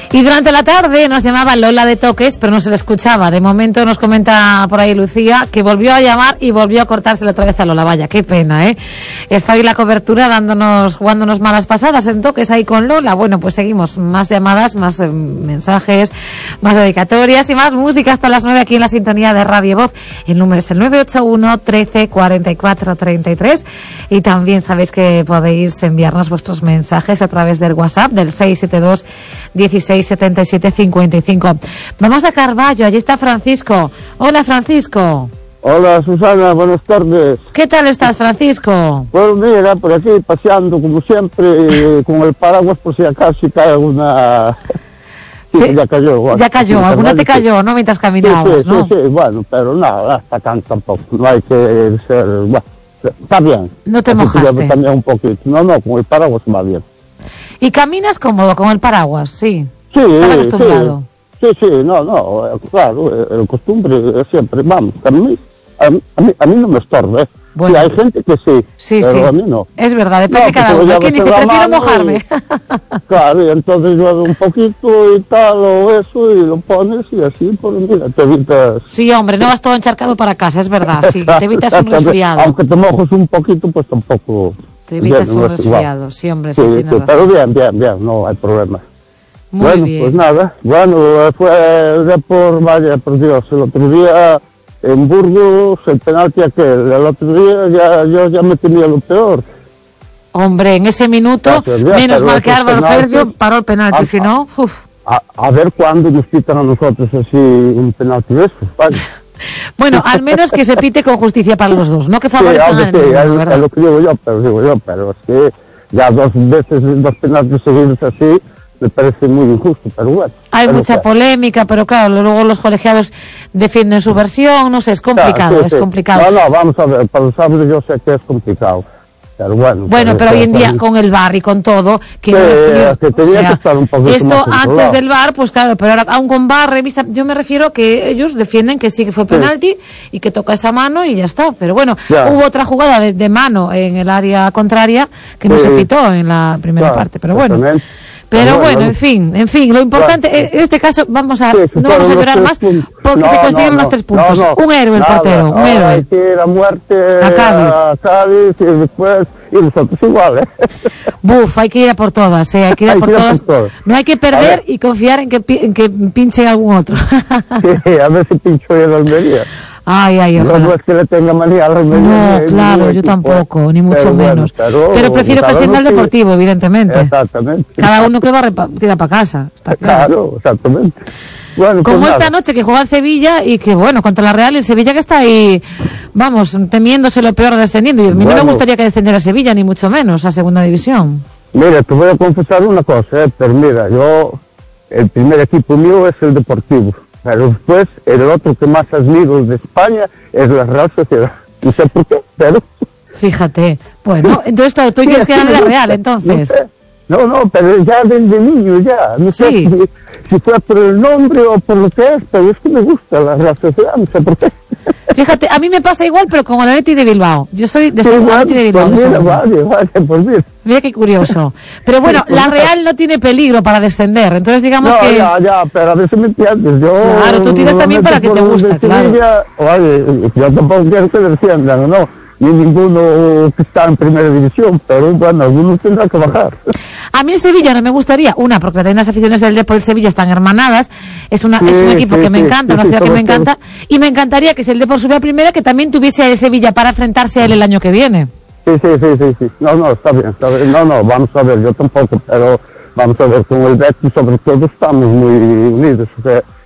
Y durante la tarde nos llamaba Lola de Toques, pero no se le escuchaba. De momento nos comenta por ahí Lucía que volvió a llamar y volvió a cortársela otra vez a Lola. Vaya, qué pena, ¿eh? Está ahí la cobertura jugándonos malas pasadas en Toques ahí con Lola. Bueno, pues seguimos. Más llamadas, más mensajes, más dedicatorias y más música hasta las 9 aquí en la sintonía de Radio Voz. El número es el 981 13 44 33 y también sabéis que podéis enviarnos vuestros mensajes a través del WhatsApp del 672 16 77 55. Vamos a Carballo, allí está Francisco. Hola, Francisco. Hola, Susana, buenas tardes. ¿Qué tal estás, Francisco? Pues mira, por aquí paseando como siempre, con el paraguas por si acaso si cae alguna... Sí, ya cayó. Bueno, ya cayó, alguna te cayó, ¿no? Mientras caminabas, sí, ¿no? Sí, bueno, pero nada, hasta acá tampoco. No hay que ser... Bueno, está bien. No te mojaste. También un poquito. No, con el paraguas va bien. ¿Y caminas cómodo con el paraguas? Sí. Sí, ¿estás acostumbrado? Sí, claro, el costumbre siempre, vamos, a mí no me estorba, ¿eh? Bueno. Sí, hay gente que sí, pero a mí no. Es verdad, depende de cada uno. ¿Quién dice, prefiero mojarme? Claro, y entonces llueve un poquito y tal, o eso, y lo pones y así, pues mira, te evitas... Sí, hombre, no vas todo encharcado para casa, es verdad, sí, te evitas un resfriado. Aunque te mojes un poquito, pues tampoco... Te evitas un resfriado, sí, hombre, sí, pero bien, no hay problema. Muy bien. Pues nada, fue vaya, por Dios, el otro día en Burgos, el penalti aquel, el otro día yo ya me tenía lo peor. Hombre, en ese minuto, menos mal que Álvaro Ferrio paró el penalti, si no, uff. A ver cuándo nos quitan a nosotros así un penalti de esos, vaya. Bueno, al menos que se pite con justicia para los dos, no que favorezcan a ninguno, ¿verdad? Es lo que digo yo, pero es que ya dos penaltis seguidos así, me parece muy injusto, pero bueno. Hay mucha polémica, pero claro, luego los colegiados defienden su versión, no sé, es complicado, es complicado. No, vamos a ver, para los árbitros yo sé que es complicado, pero bueno. Pero hoy en día con el VAR y con todo, que tenía que estar un poquito esto más antes del VAR, pues claro, pero ahora aún con VAR revisa, yo me refiero que ellos defienden que sí que fue penalti y que toca esa mano y ya está, pero bueno, hubo otra jugada de mano en el área contraria que no se pitó en la primera parte, pero bueno. Pero bueno, en fin, lo importante, en este caso no vamos a llorar más porque se consiguen los 3 puntos. Un héroe el portero, un héroe. Hay que ir a muerte a Cádiz y después, y nosotros igual, hay que ir a por todas, hay que ir a por todas. No hay que perder y confiar en que pinche algún otro. Sí, a ver si pincho yo en la Almería. Ay, ojalá. No es que le tenga manía a la Almería. No, claro, yo tampoco, ni mucho menos. Pero prefiero que esté en el Deportivo, evidentemente. Exactamente. Cada uno que tira para casa, está claro. Claro, exactamente. Bueno, como esta noche que juega el Sevilla y que bueno, contra la Real, el Sevilla que está ahí, vamos, temiéndose lo peor descendiendo. Y a mí no me gustaría que descendiera Sevilla, ni mucho menos, a segunda división. Mira, te voy a confesar una cosa, pero mira, el primer equipo mío es el Deportivo. Pero después, el otro que más admiro de España es la Real Sociedad. No sé por qué, pero... Fíjate. Bueno, entonces tú quieres que gane la Real, entonces. No, pero ya desde niño, ya. No sé si fue por el nombre o por lo que es, pero es que me gusta la Real Sociedad, no sé por qué. Fíjate, a mí me pasa igual, pero con el Atleti de Bilbao. Yo soy de Atleti de Bilbao. Vale, por mí. Mira qué curioso. Pero bueno, la Real no tiene peligro para descender, entonces digamos que... Ya, pero a ver si me entiendes. Claro, tú tiras también para que te gusta, claro. Oye, yo tampoco quiero que desciendan, ¿no? Ni ninguno que está en primera división, pero bueno, algunos tendrán que bajar. A mí el Sevilla no me gustaría, porque las aficiones del Depor y el Sevilla están hermanadas, es un equipo que me encanta, una ciudad que me encanta, y me encantaría que si el Depor sube a primera, que también tuviese a el Sevilla para enfrentarse a él el año que viene. Sí. No, está bien. No, vamos a ver, yo tampoco, pero vamos a ver, con el Betis sobre todo estamos muy unidos, o sea,